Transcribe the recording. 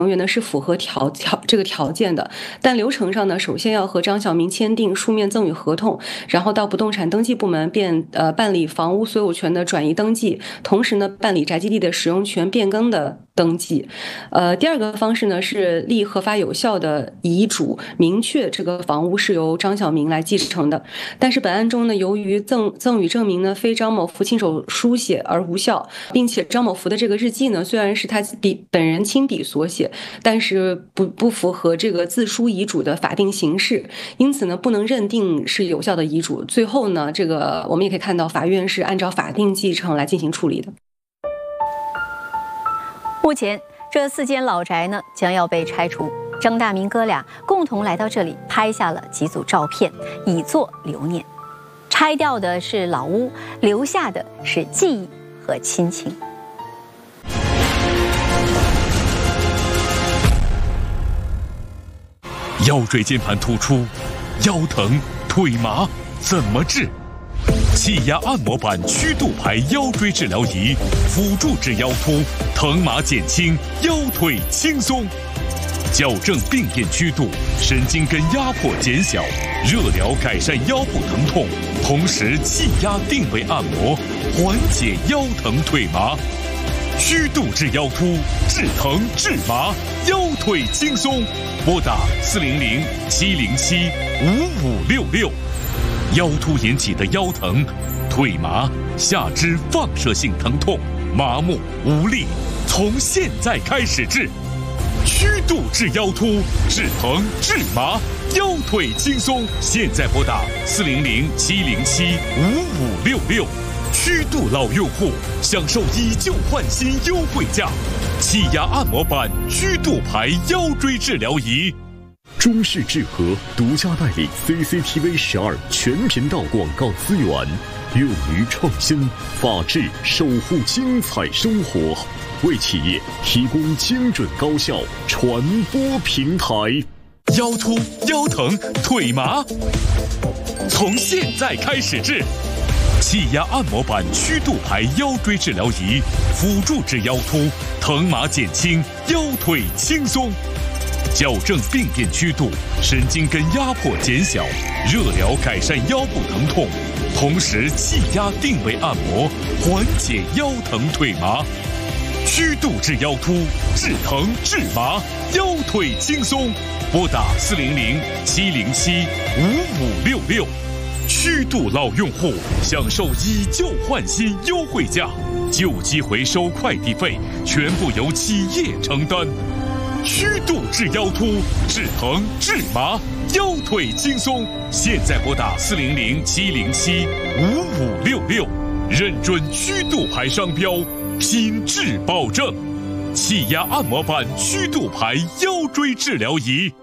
员呢是符合这个条件的，但流程上呢，首先要和张晓明签订书面赠与合同，然后到不动产登记部门办理房屋所有权的转移登记，同时呢办理宅基地的使用权变更的登记。第二个方式呢是立合法有效的遗嘱，明确这个房屋是由张晓明来继承的。但是本案中呢，由于赠与证明呢非张某福亲手书写而无效，并且张某福的这个日记呢虽然是他本人亲笔所写，但是不符合这个自书遗嘱的法定形式，因此呢不能认定是有效的遗嘱。最后呢，这个我们也可以看到，法院是按照法定继承来进行处理的。 目前这4间老宅呢将要被拆除，张大明哥俩共同来到这里拍下了几组照片，以作留念。拆掉的是老屋，留下的是记忆和亲情。 腰椎间盘突出，腰疼腿麻怎么治？气压按摩板曲度排腰椎治疗仪，辅助治腰突，疼麻减轻，腰腿轻松，矫正病变曲度，神经根压迫减小，热疗改善腰部疼痛，同时气压定位按摩，缓解腰疼腿麻。曲度治腰突，治疼治麻，腰腿轻松。拨打400-707-5566。腰突引起的腰疼、腿麻、下肢放射性疼痛、麻木无力，从现在开始治。曲度治腰突，治疼治麻，腰腿轻松。现在拨打400-707-5566。曲度老用户享受以旧换新优惠价，气压按摩板曲度排腰椎治疗仪。 中视智和独家代理 CCTV12全频道广告资源，用于创新、法治，守护精彩生活，为企业提供精准高效传播平台。 腰突、腰疼、腿麻，从现在开始治。气压按摩板曲度排腰椎治疗仪，辅助治腰突，疼麻减轻，腰腿轻松。矫正病变曲度，神经根压迫减小，热疗改善腰部疼痛，同时气压定位按摩，缓解腰疼腿麻。曲度治腰突，治疼治麻，腰腿轻松。拨打400-707-5566。曲度老用户享受以旧换新优惠价，旧机回收快递费全部由企业承担。曲度治腰突，治疼治麻，腰腿轻松。现在拨打400-707-5566，认准曲度牌商标，品质保证。气压按摩板曲度牌腰椎治疗仪。